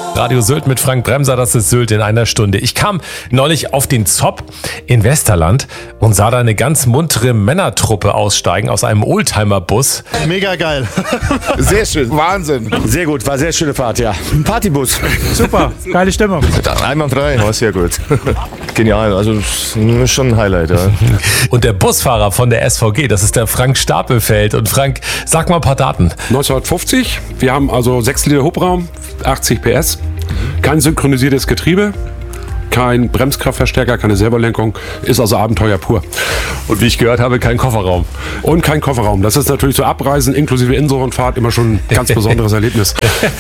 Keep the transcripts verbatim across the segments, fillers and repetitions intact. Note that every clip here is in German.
Radio Sylt mit Frank Bremser, das ist Sylt in einer Stunde. Ich kam neulich auf den Zopp in Westerland und sah da eine ganz muntere Männertruppe aussteigen aus einem Oldtimer-Bus. Mega geil. Sehr schön, Wahnsinn. Sehr gut, war sehr schöne Fahrt, ja. Ein Partybus. Super, geile Stimmung. Einwandfrei, war sehr gut. Genial, also das ist schon ein Highlight. Ja. Und der Busfahrer von der S V G, das ist der Frank Stapelfeld. Und Frank, sag mal ein paar Daten. neunzehnhundertfünfzig, wir haben also sechs Liter Hubraum, achtzig P S, kein synchronisiertes Getriebe, kein Bremskraftverstärker, keine Servolenkung, ist also Abenteuer pur. Und wie ich gehört habe, kein Kofferraum. Und kein Kofferraum. Das ist natürlich so Abreisen inklusive Inselrundfahrt immer schon ein ganz besonderes Erlebnis.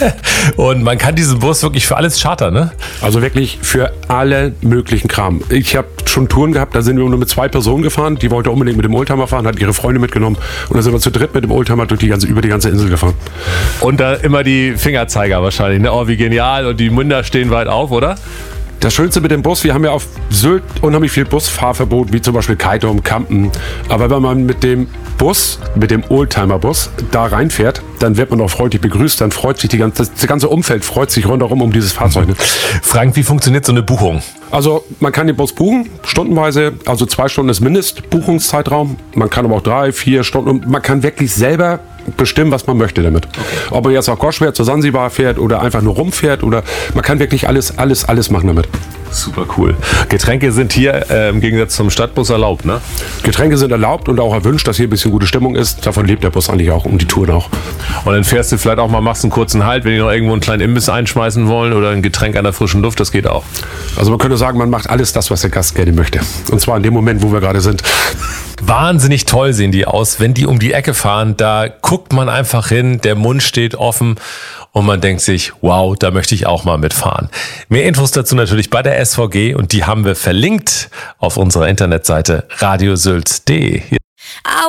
Und man kann diesen Bus wirklich für alles chartern, ne? Also wirklich für alle möglichen Kram. Ich habe schon Touren gehabt, da sind wir nur mit zwei Personen gefahren. Die wollte unbedingt mit dem Oldtimer fahren, hat ihre Freunde mitgenommen. Und dann sind wir zu dritt mit dem Oldtimer durch die ganze, über die ganze Insel gefahren. Und da immer die Fingerzeiger wahrscheinlich, ne? Oh, wie genial. Und die Münder stehen weit auf, oder? Das Schönste mit dem Bus, wir haben ja auf Sylt unheimlich viel Busfahrverbot, wie zum Beispiel Kaitum, Kampen. Aber wenn man mit dem Bus, mit dem Oldtimer-Bus da reinfährt, dann wird man auch freundlich begrüßt, dann freut sich die ganze, das ganze Umfeld freut sich rundherum um dieses Fahrzeug. Frank, wie funktioniert so eine Buchung? Also man kann den Bus buchen, stundenweise, also zwei Stunden ist Mindestbuchungszeitraum. Man kann aber auch drei, vier Stunden und man kann wirklich selber bestimmen, was man möchte damit. Okay. Ob er jetzt nach Goschwert zur Sansibar fährt oder einfach nur rumfährt oder man kann wirklich alles, alles, alles machen damit. Super cool. Getränke sind hier äh, im Gegensatz zum Stadtbus erlaubt, ne? Getränke sind erlaubt und auch erwünscht, dass hier ein bisschen gute Stimmung ist. Davon lebt der Bus eigentlich auch und die Touren auch. Und dann fährst du vielleicht auch mal, machst einen kurzen Halt, wenn die noch irgendwo einen kleinen Imbiss einschmeißen wollen oder ein Getränk an der frischen Luft, das geht auch. Also man könnte sagen, man macht alles das, was der Gast gerne möchte. Und zwar in dem Moment, wo wir gerade sind. Wahnsinnig toll sehen die aus. Wenn die um die Ecke fahren, da guckt man einfach hin, der Mund steht offen und man denkt sich, wow, da möchte ich auch mal mitfahren. Mehr Infos dazu natürlich bei der S V G und die haben wir verlinkt auf unserer Internetseite radiosylt punkt de.